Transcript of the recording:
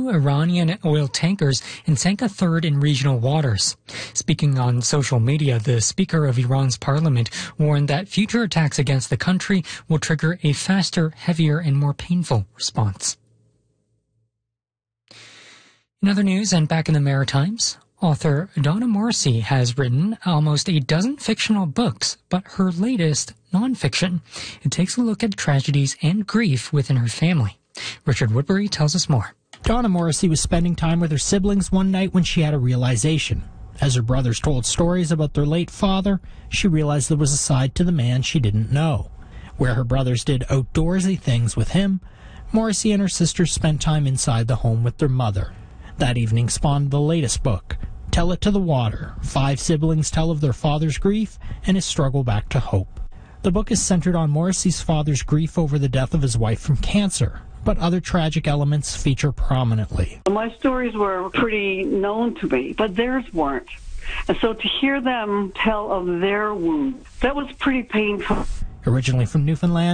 2 Iranian oil tankers and sank a third in regional waters. Speaking on social media, the Speaker of Iran's parliament warned that future attacks against the country will trigger a faster, heavier, and more painful response. In other news, and back in the Maritimes, author Donna Morrissey has written almost a dozen fictional books, but her latest, nonfiction, it takes a look at tragedies and grief within her family. Richard Woodbury tells us more. Donna Morrissey was spending time with her siblings one night when she had a realization. As her brothers told stories about their late father, she realized there was a side to the man she didn't know. Where her brothers did outdoorsy things with him, Morrissey and her sisters spent time inside the home with their mother. That evening spawned the latest book, Tell It to the Water. 5 siblings tell of their father's grief and his struggle back to hope. The book is centered on Morrissey's father's grief over the death of his wife from cancer, but other tragic elements feature prominently. My stories were pretty known to me, but theirs weren't. And so to hear them tell of their wounds, that was pretty painful. Originally from Newfoundland,